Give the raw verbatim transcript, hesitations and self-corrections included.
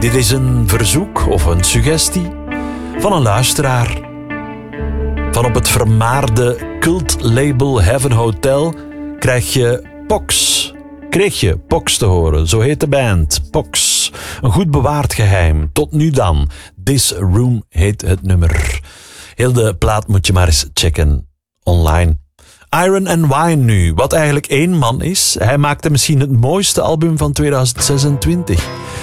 Dit is een verzoek of een suggestie van een luisteraar. Van op het vermaarde cultlabel Heaven Hotel krijg je Pox. Kreeg je Pox te horen, zo heet de band. Pox. Een goed bewaard geheim. Tot nu dan. This Room heet het nummer. Heel de plaat moet je maar eens checken online. Iron and Wine nu, wat eigenlijk één man is. Hij maakte misschien het mooiste album van tweeduizend zesentwintig.